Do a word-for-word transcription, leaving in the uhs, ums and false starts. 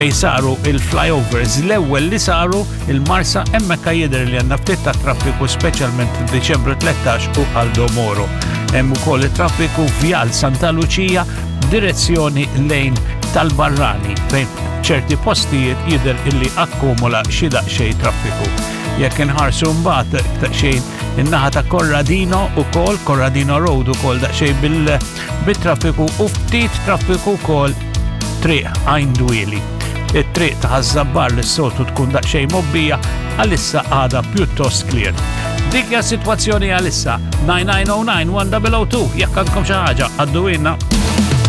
saru il-flyovers l-ewwel li saru il-Marsa hemmhekk jidher li għandna ftit ta' traffiku speċjalment f'Diċembru tlettax u Aldo Moro. Hemm ukoll it-traffiku vjal Santa Lucia direzzjoni lejn tal-Barrani fejn ċerti postijiet jidher illi akkumula xi daqsxejn traffiku. Jekk inħarsu mbagħad daqsxejn in-naħa ta' Corradino ukoll Corradino Road ukoll daqsxejn bil-traffiku u ftit traffiku wkoll triq Għajndwieli. it-triq ta' Ħażabbar li s-soltu tkun daqsxejn mobbija għalissa għada pjuttost clear. Dik hija s-sitwazzjoni għalissa nine nine zero nine one zero zero two jekk għandkom xi ħaġa għaddu ilna.